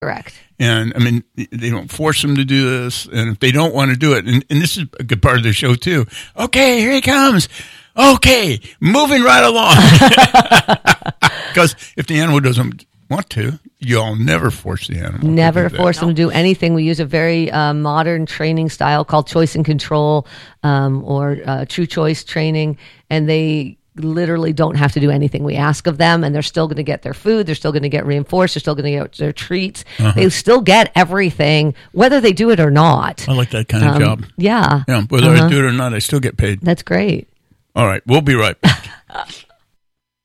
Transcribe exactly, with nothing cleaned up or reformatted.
Correct. And, I mean, they don't force them to do this. And if they don't want to do it, and, and this is a good part of the show, too. Okay, here he comes. Okay, moving right along. Because if the animal doesn't want to, you'll never force the animal. Never force them to do anything. We use a very uh, modern training style called choice and control um, or uh, true choice training. And they literally don't have to do anything we ask of them, and they're still going to get their food. They're still going to get reinforced. They're still going to get their treats. Uh-huh. They still get everything, whether they do it or not. I like that kind of um, job. Yeah. Yeah. Whether uh-huh. I do it or not, I still get paid. That's great. All right. We'll be right back.